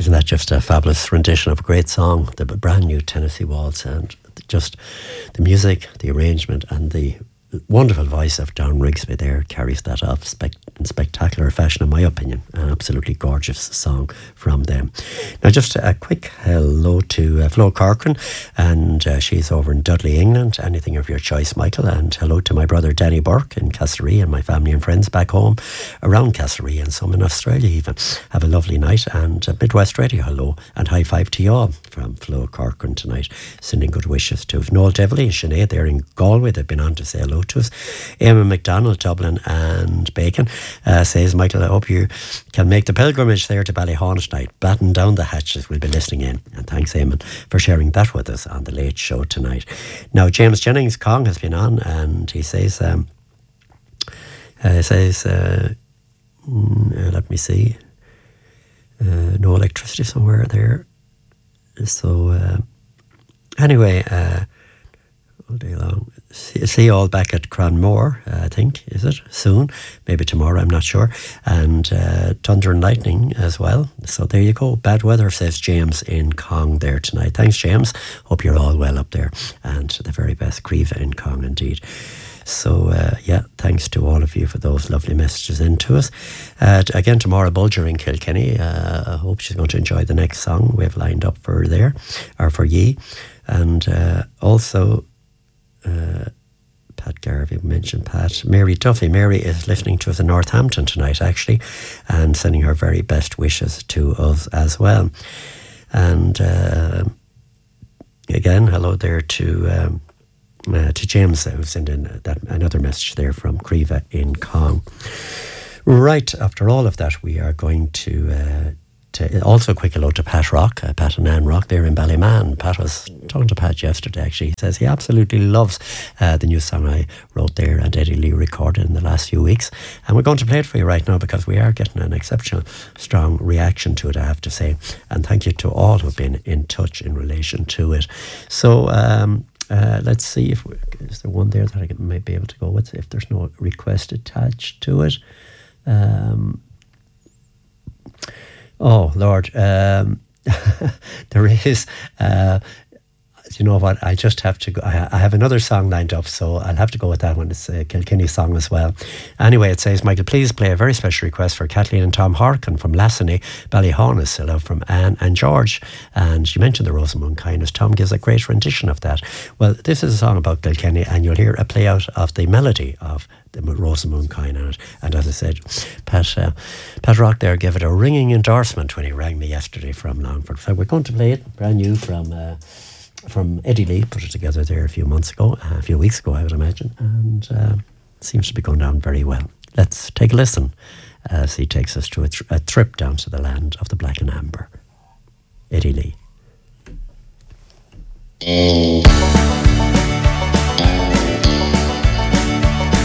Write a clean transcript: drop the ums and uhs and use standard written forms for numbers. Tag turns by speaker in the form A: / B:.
A: Isn't that just a fabulous rendition of a great song, the brand new Tennessee Waltz, and just the music, the arrangement, and the wonderful voice of Don Rigsby there carries that off in spectacular fashion, in my opinion. An absolutely gorgeous song from them. Now, just a quick hello to Flo Corcoran, and she's over in Dudley, England. Anything of your choice, Michael. And hello to my brother Danny Burke in Castlerea, and my family and friends back home around Castlerea, and some in Australia even. Have a lovely night. And Midwest Radio, hello, and high five to you all from Flo Corcoran tonight. Sending good wishes to Noel Devley and Sinead there in Galway. They've been on to say hello to us. Eamon McDonald, Dublin and Bacon, says, Michael, I hope you can make the pilgrimage there to Ballyhaunt tonight. Batten down the hatches, we'll be listening in. And thanks, Eamon, for sharing that with us on the Late Show tonight. Now, James Jennings Kong has been on, and he says, let me see, no electricity somewhere there. So, anyway, all day long. See you all back at Cranmore, I think, is it? Soon. Maybe tomorrow, I'm not sure. And thunder and lightning as well. So there you go. Bad weather, says James in Cong there tonight. Thanks, James. Hope you're all well up there. And the very best. Creva in Cong, indeed. So, thanks to all of you for those lovely messages into us. Again, tomorrow, Bulger in Kilkenny. I hope she's going to enjoy the next song we have lined up for her there, or for ye. And also... Pat Garvey mentioned Pat. Mary Duffy. Mary is listening to us in Northampton tonight, actually, and sending her very best wishes to us as well. And again, hello there to James, who sent in another message there from Creva in Cong. Right, after all of that, we are going to also a quick hello to Pat Rock, Pat and Ann Rock there in Ballyman. Pat was talking to Pat yesterday, actually. He says he absolutely loves the new song I wrote there and Eddie Lee recorded in the last few weeks. And we're going to play it for you right now because we are getting an exceptional strong reaction to it, I have to say. And thank you to all who've been in touch in relation to it. So let's see if is there one there that I might be able to go with if there's no request attached to it. Oh, Lord, there is, you know what, I just have to go, I have another song lined up, so I'll have to go with that one. It's a Kilkenny song as well. Anyway, it says, Michael, please play a very special request for Kathleen and Tom Harkin from Lasseney, Ballyhaunis, hello from Anne and George. And you mentioned the Rosamund Kindness. Tom gives a great rendition of that. Well, this is a song about Kilkenny, and you'll hear a play out of the melody of the Rosamund Kine on it. And as I said, Pat Rock there gave it a ringing endorsement when he rang me yesterday from Longford. So we're going to play it brand new from Eddie Lee. Put it together there a few weeks ago, I would imagine, and seems to be going down very well. Let's take a listen as he takes us to a trip down to the land of the black and amber. Eddie Lee.